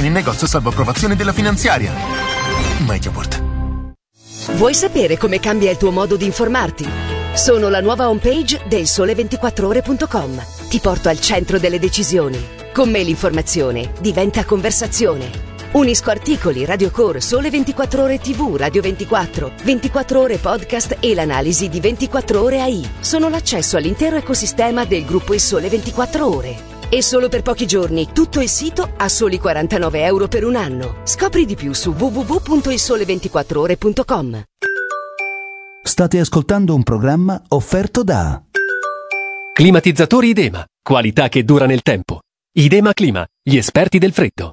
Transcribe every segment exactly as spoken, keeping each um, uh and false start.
condizioni in negozio salvo approvazione della finanziaria. Mediaport. Vuoi sapere come cambia il tuo modo di informarti? Sono la nuova homepage del sole ventiquattro ore punto com. Ti porto al centro delle decisioni. Con me l'informazione diventa conversazione. Unisco articoli, radiocore, Sole ventiquattro Ore tivù, Radio ventiquattro, ventiquattro Ore podcast e l'analisi di ventiquattro Ore A I. Sono l'accesso all'intero ecosistema del gruppo Il Sole ventiquattro Ore. E solo per pochi giorni tutto il sito a soli quarantanove euro per un anno. Scopri di più su w w w punto il sole ventiquattro ore punto com. State ascoltando un programma offerto da Climatizzatori Idema, qualità che dura nel tempo. Idema Clima, gli esperti del freddo.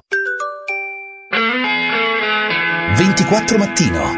ventiquattro Mattino.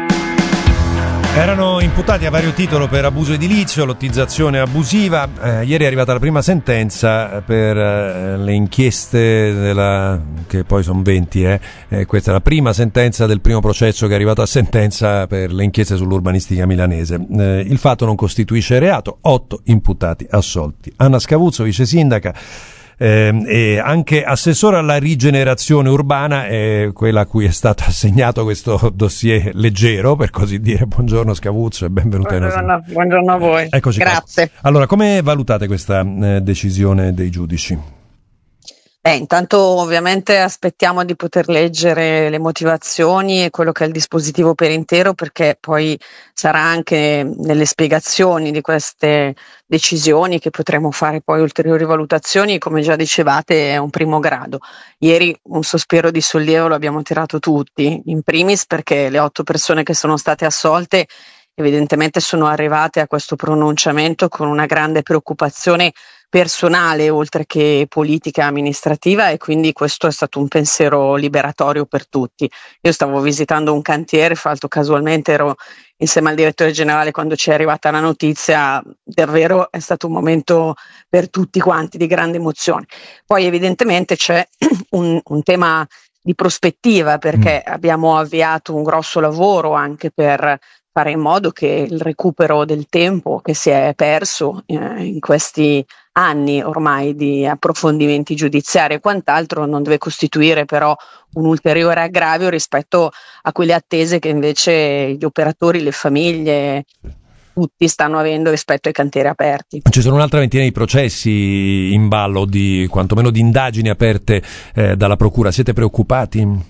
Erano imputati a vario titolo per abuso edilizio, lottizzazione abusiva. Eh, ieri è arrivata la prima sentenza per eh, le inchieste della, che poi sono venti, eh. Eh, questa è la prima sentenza del primo processo che è arrivato a sentenza per le inchieste sull'urbanistica milanese. Eh, il fatto non costituisce reato, otto imputati assolti. Anna Scavuzzo, vice sindaca, Eh, e anche assessore alla rigenerazione urbana, è quella a cui è stato assegnato questo dossier leggero, per così dire. Buongiorno Scavuzzo e benvenuta. Buongiorno, buongiorno a voi. Eccoci Grazie. Qua. Allora, come valutate questa eh, decisione dei giudici? Eh, intanto ovviamente aspettiamo di poter leggere le motivazioni e quello che è il dispositivo per intero, perché poi sarà anche nelle spiegazioni di queste decisioni che potremo fare poi ulteriori valutazioni. Come già dicevate, è un primo grado. Ieri un sospiro di sollievo lo abbiamo tirato tutti, in primis perché le otto persone che sono state assolte evidentemente sono arrivate a questo pronunciamento con una grande preoccupazione personale oltre che politica e amministrativa, e quindi questo è stato un pensiero liberatorio per tutti. Io stavo visitando un cantiere, fra l'altro casualmente ero insieme al direttore generale quando ci è arrivata la notizia. Davvero è stato un momento per tutti quanti di grande emozione. Poi evidentemente c'è un, un tema di prospettiva, perché mm. abbiamo avviato un grosso lavoro anche per fare in modo che il recupero del tempo che si è perso eh, in questi anni ormai di approfondimenti giudiziari e quant'altro non deve costituire però un ulteriore aggravio rispetto a quelle attese che invece gli operatori, le famiglie, tutti stanno avendo rispetto ai cantieri aperti. Ci sono un'altra ventina di processi in ballo, di quantomeno di indagini aperte eh, dalla procura. Siete preoccupati?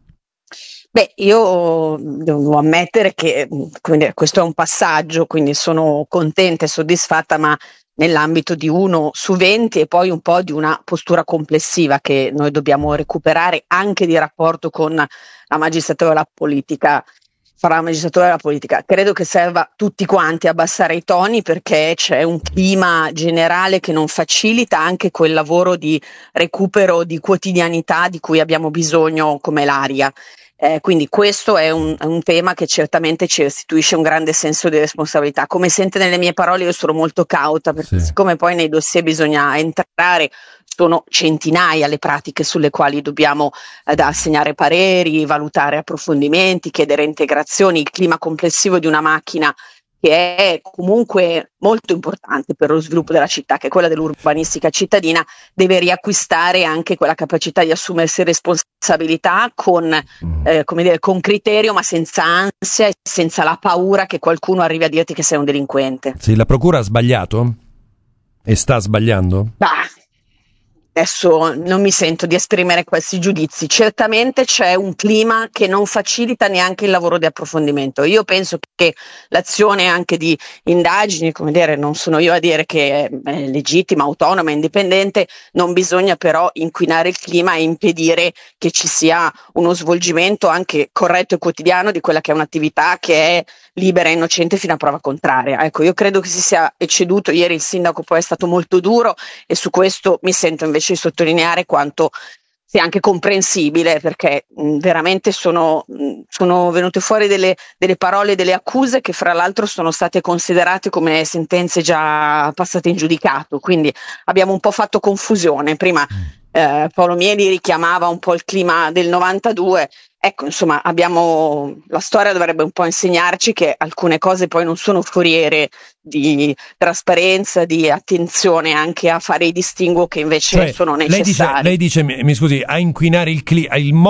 Beh, io devo ammettere che quindi, questo è un passaggio, quindi sono contenta e soddisfatta, ma nell'ambito di uno su venti e poi un po' di una postura complessiva che noi dobbiamo recuperare anche di rapporto con la magistratura e la politica. Farà la magistratura e la politica. Credo che serva tutti quanti abbassare i toni, perché c'è un clima generale che non facilita anche quel lavoro di recupero di quotidianità di cui abbiamo bisogno come l'aria. Eh, quindi questo è un, è un tema che certamente ci restituisce un grande senso di responsabilità. Come sente nelle mie parole, io sono molto cauta, perché sì. siccome poi nei dossier bisogna entrare, sono centinaia le pratiche sulle quali dobbiamo eh, da assegnare pareri, valutare approfondimenti, chiedere integrazioni, il clima complessivo di una macchina che è comunque molto importante per lo sviluppo della città, che è quella dell'urbanistica cittadina, deve riacquistare anche quella capacità di assumersi responsabilità con, eh, come dire, con criterio, ma senza ansia e senza la paura che qualcuno arrivi a dirti che sei un delinquente. Sì, la procura ha sbagliato? E sta sbagliando? Bah, adesso non mi sento di esprimere questi giudizi. Certamente c'è un clima che non facilita neanche il lavoro di approfondimento. Io penso che l'azione anche di indagini, come dire, non sono io a dire che è legittima, autonoma, indipendente, non bisogna però inquinare il clima e impedire che ci sia uno svolgimento anche corretto e quotidiano di quella che è un'attività che è libera e innocente fino a prova contraria. Ecco, io credo che si sia ecceduto. Ieri il sindaco poi è stato molto duro e su questo mi sento invece di sottolineare quanto sia anche comprensibile, perché mh, veramente sono, mh, sono venute fuori delle, delle parole, delle accuse che fra l'altro sono state considerate come sentenze già passate in giudicato, quindi abbiamo un po' fatto confusione. Prima eh, Paolo Mieli richiamava un po' il clima del novantadue. Ecco, insomma, abbiamo, la storia dovrebbe un po' insegnarci che alcune cose poi non sono foriere di trasparenza, di attenzione anche a fare i distinguo che invece cioè, sono necessari. Lei dice, lei dice mi, mi scusi, a inquinare il clima, il